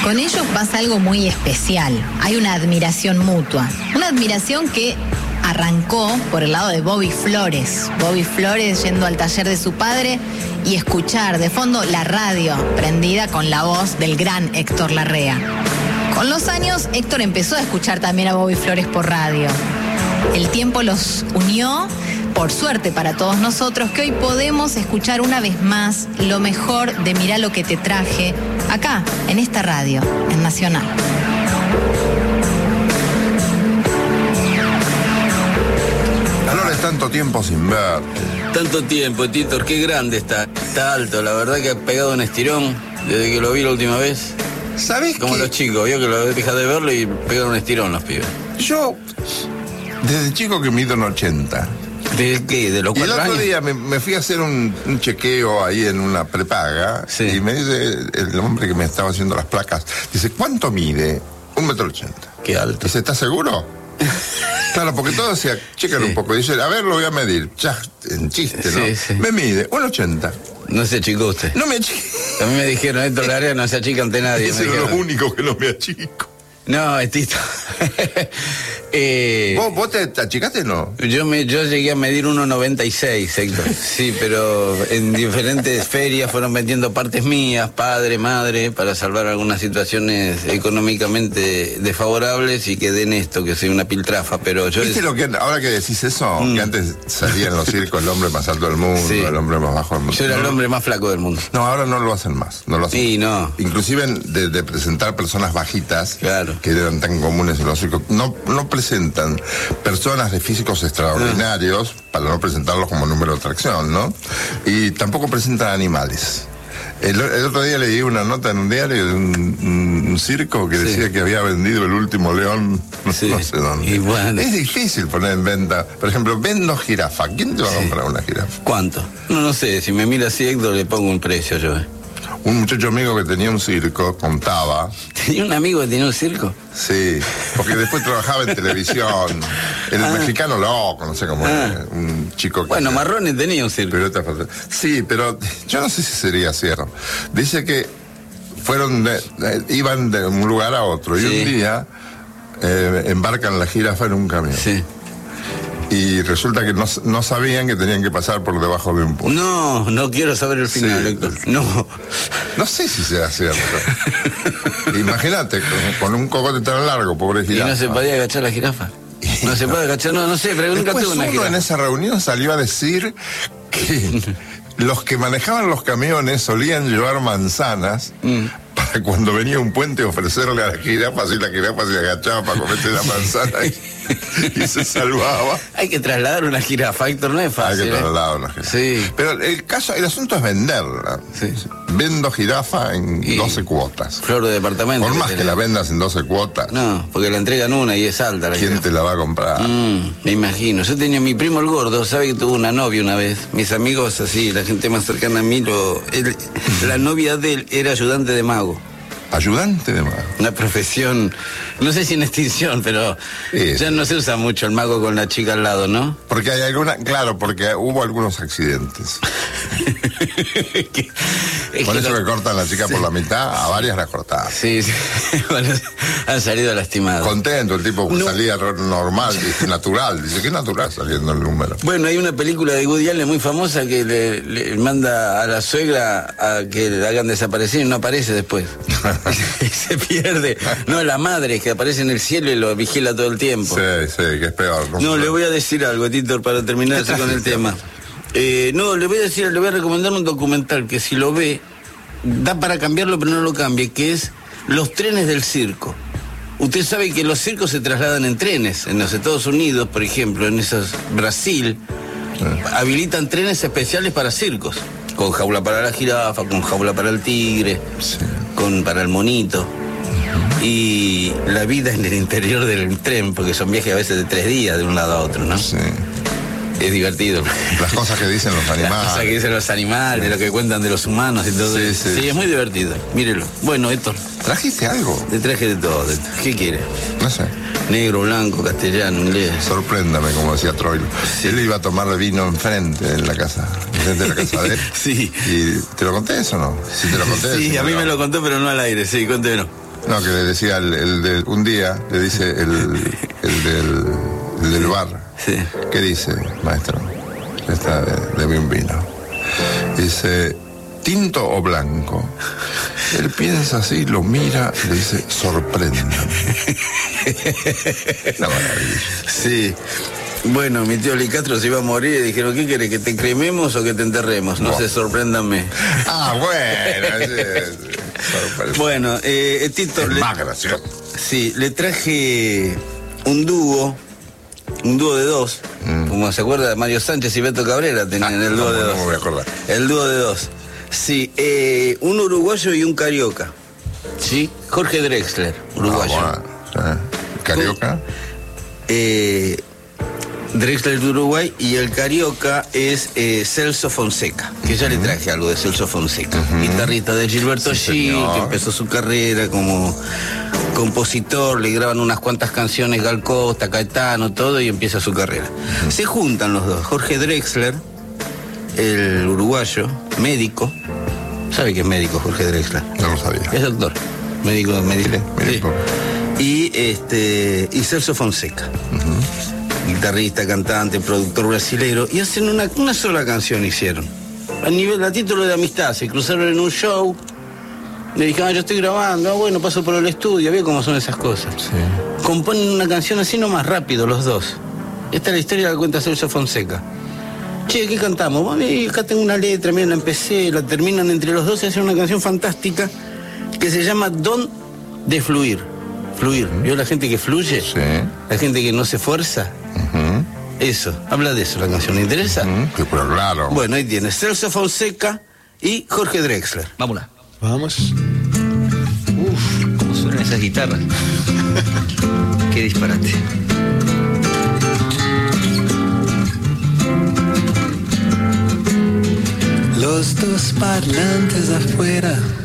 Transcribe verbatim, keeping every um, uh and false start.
Con ellos pasa algo muy especial. Hay una admiración mutua. Una admiración que arrancó por el lado de Bobby Flores. Bobby Flores yendo al taller de su padre y escuchar de fondo la radio prendida con la voz del gran Héctor Larrea. Con los años, Héctor empezó a escuchar también a Bobby Flores por radio. El tiempo los unió, por suerte para todos nosotros, que hoy podemos escuchar una vez más lo mejor de Mirá lo que te traje, acá, en esta radio, en Nacional. Dolores, tanto tiempo sin ver. Tanto tiempo, Titor, qué grande está. Está alto, la verdad que ha pegado un estirón desde que lo vi la última vez. ¿Sabés Como qué? los chicos, vio que lo deja de verlo y pegan un estirón los pibes. Yo, desde chico que mido un ochenta. ¿De qué? ¿De los Y el cuatro otro años? día me, me fui a hacer un, un chequeo ahí en una prepaga. Sí. Y me dice el hombre que me estaba haciendo las placas, dice, ¿cuánto mide? Un metro ochenta. Qué alto. Dice, ¿estás seguro? Claro, porque todos decían, chequen Sí. un poco. Dice, a ver, lo voy a medir. Ya, en chiste, ¿no? Sí, sí. Me mide un ochenta. No se achicó usted. No me achico. A mí me dijeron, Héctor Larrea no se achica ante nadie. Ese me es lo dijeron. único que no me achico. No, es Tito. eh, ¿Vos, vos te, te achicaste o no? Yo me yo llegué a medir uno noventa y seis, Héctor. Sí, pero en diferentes ferias fueron vendiendo partes mías, padre, madre, para salvar algunas situaciones económicamente desfavorables y quedé en esto, que soy una piltrafa, pero yo... ¿Viste lo que, ahora que decís eso, Mm. que antes salía en los circos el hombre más alto del mundo, Sí. el hombre más bajo del mundo? Yo era el hombre más flaco del mundo. No, ahora no lo hacen más, no lo hacen. Sí, no. Inclusive de, de presentar personas bajitas, Claro. que eran tan comunes en los circos, no, no presentan personas de físicos extraordinarios para no presentarlos como número de atracción, ¿no? Y tampoco presentan animales. El, el otro día leí una nota en un diario de un, un- un circo que Sí. decía que había vendido el último león, no, Sí. no sé dónde. Y bueno. Es difícil poner en venta. Por ejemplo, vendo jirafa. ¿Quién te va a Sí. comprar una jirafa? ¿Cuánto? No, no sé, si me mira así, Héctor, le pongo un precio yo. eh. Un muchacho amigo que tenía un circo contaba. ¿Tenía un amigo que tenía un circo? Sí, porque después trabajaba en televisión. El Ah. mexicano loco, no sé cómo Ah. era, un chico que. Bueno, hacía Marrone tenía un circo. piruetas para- Sí, pero yo no sé si sería cierto. Dice que fueron de- de- iban de un lugar a otro y Sí. un día eh, embarcan la jirafa en un camión. Sí. Y resulta que no, no sabían que tenían que pasar por debajo de un puente. No, no quiero saber el final, Sí. Héctor. No. No sé si sea cierto. Imagínate, con, con un cocote tan largo, pobre ¿Y jirafa. no se podía agachar la jirafa? No se puede agachar, no, no sé, pero nunca Después tuve una uno jirafa. en esa reunión salió a decir que los que manejaban los camiones solían llevar manzanas Mm. para cuando venía un puente ofrecerle a la jirafa, así la jirafa se agachaba para comerse la manzana y, y se salvaba. Hay que trasladar una jirafa, Héctor, no es Hay fácil. que ¿eh? trasladar una jirafa. Sí. Pero el caso, el asunto es venderla. Sí. Vendo jirafa en Y- doce cuotas. Flor de departamento. Por más que tenés. la vendas en doce cuotas, No, porque la entregan una y es alta la ¿quién jirafa. te la va a comprar? Mm, me imagino. Yo tenía mi primo el gordo, sabe que tuvo una novia una vez. Mis amigos así, la gente más cercana a mí, lo, él- la novia de él era ayudante de mago. Ayudante de mago. Una profesión, no sé si en extinción, pero Sí. ya no se usa mucho el mago con la chica al lado, ¿no? Porque hay alguna, claro, porque hubo algunos accidentes. Que- es Por que eso lo- que cortan la chica por la mitad, a varias las cortaban. Sí, sí. Bueno, han salido lastimados. Contento, el tipo No. salía ro- normal, dice, natural. Dice, ¿qué natural saliendo el número? Bueno, hay una película de Woody Allen muy famosa que le, le manda a la suegra a que le hagan desaparecer y no aparece después. Y se pierde. No, la madre que aparece en el cielo y lo vigila todo el tiempo. Sí, sí, que es peor. No, le voy a decir algo, Titor, para terminar así con el tema. Eh, no, le voy a decir, le voy a recomendar un documental que si lo ve, da para cambiarlo, pero no lo cambie, que es Los trenes del circo. Usted sabe que los circos se trasladan en trenes. En los Estados Unidos, por ejemplo, en esos Brasil, habilitan trenes especiales para circos. Con jaula para la jirafa, con jaula para el tigre, Sí. con para el monito. Y la vida en el interior del tren, porque son viajes a veces de tres días de un lado a otro, ¿no? Sí. Es divertido. Las cosas que dicen los Las cosas que animales. dicen los animales, lo que cuentan de los humanos y todo Sí, eso. sí. Sí, es muy divertido. Mírelo. Bueno, Héctor, ¿Trajiste algo? te traje de todo. de- ¿Qué quiere? No sé. Negro, blanco, castellano, inglés. Sorpréndame, como decía Troilo. Él iba a tomar vino enfrente en la casa, enfrente de la casa de él. Sí. ¿Y te lo conté eso o no? Si te lo conté. Sí, a mí me lo contó, pero no al aire. Sí, cuéntemelo. No, que le decía el, el del, un día, le dice el, el, del, el del bar. Sí. ¿Qué dice, maestro? Está de, de bien vino. Dice, ¿tinto o blanco? Él piensa así, lo mira, le dice, sorpréndame. Una maravilla. Sí. Bueno, mi tío Licastro se iba a morir y dijeron, ¿qué querés, que te crememos o que te enterremos? No, no. sé, sorpréndame. Ah, bueno. Sí, sí. Bueno, eh, Tito... Es le, más gracioso. Sí, le traje un dúo, un dúo de dos, mm. como se acuerda de Mario Sánchez y Beto Cabrera, tenían ah, el dúo no, de dos. No me voy a acordar. El dúo de dos. Sí, eh, un uruguayo y un carioca. Sí, Jorge Drexler, uruguayo. Ah, bueno. ¿Carioca? Eh... Drexler de Uruguay, y el carioca es eh, Celso Fonseca, que ya uh-huh. le traje algo de Celso Fonseca, uh-huh. guitarrista de Gilberto sí, Gil, que empezó su carrera como compositor, le graban unas cuantas canciones Gal Costa, Caetano, todo, y empieza su carrera. Uh-huh. Se juntan los dos, Jorge Drexler, el uruguayo, médico, ¿sabe qué es médico Jorge Drexler? No lo sabía. Es doctor, médico, médico. médico. Sí. Y este, y Celso Fonseca. Uh-huh. Guitarrista, cantante, productor brasileiro, y hacen una, una sola canción hicieron. A nivel, a título de amistad, se cruzaron en un show, le dijeron, ah, yo estoy grabando, ah, bueno, paso por el estudio, ve cómo son esas cosas. Sí. Componen una canción así nomás rápido los dos. Esta es la historia que la cuenta Celso Fonseca. Che, ¿qué cantamos? Bueno, acá tengo una letra, mira, la empecé, la terminan entre los dos y hacen una canción fantástica que se llama Don de Fluir. Fluir. ¿Vio la gente que fluye? Sí. La gente que no se esfuerza. Uh-huh. Eso, habla de eso la canción, ¿le interesa? Uh-huh. Sí, pero claro. Bueno, ahí tienes Celso Fonseca y Jorge Drexler. Vámonos. Vamos. Uf, cómo suenan esas guitarras. Qué disparate. Los dos parlantes afuera